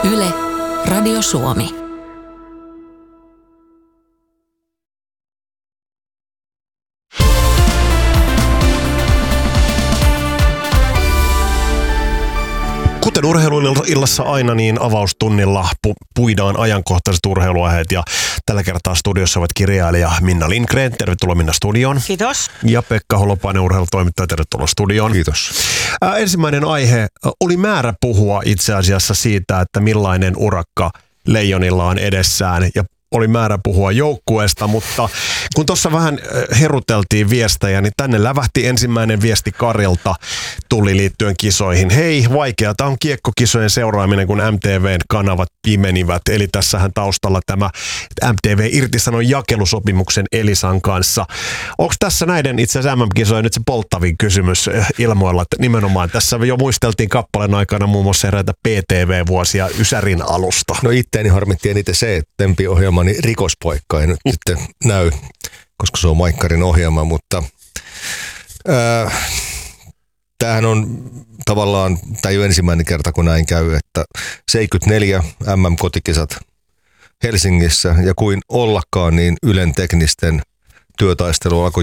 Yle, Radio Suomi. Kuten urheiluillassa aina, niin avaustunnilla puidaan ajankohtaiset urheiluaiheet ja tällä kertaa studiossa ovat kirjailija Minna Lindgren. Tervetuloa Minna studioon. Kiitos. Ja Pekka Holopainen, urheilutoimittaja. Tervetuloa studioon. Kiitos. Ensimmäinen aihe oli määrä puhua itse asiassa siitä, että millainen urakka Leijonilla on edessään ja oli määrä puhua joukkueesta, mutta kun tuossa vähän heruteltiin viestejä, niin tänne lävähti ensimmäinen viesti Karilta, tuli liittyen kisoihin. Hei, vaikeata on kiekkokisojen seuraaminen, kun MTV-kanavat pimenivät. Eli tässähän taustalla tämä MTV irtisanoi jakelusopimuksen Elisan kanssa. Onko tässä näiden itse asiassa MM-kisojen nyt se polttavin kysymys ilmoilla, että nimenomaan tässä jo muisteltiin kappaleen aikana muun muassa eräitä PTV-vuosia Ysärin alusta. No itteeni harmitti eniten se, että Tempi-ohjelmani Rikospoikka ei nyt näy, koska se on Maikkarin ohjelma, mutta tämähän on tavallaan, tämä ei ole ensimmäinen kerta, kun näin käy, että 74 MM-kotikisat Helsingissä ja kuin ollakaan, niin Ylen teknisten työtaistelu alkoi